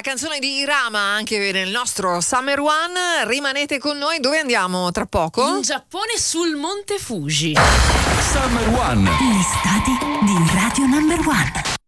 canzone di Irama anche nel nostro Summer One. Rimanete con noi, dove andiamo tra poco? In Giappone, sul Monte Fuji. Summer One. L'estate di Radio Number One.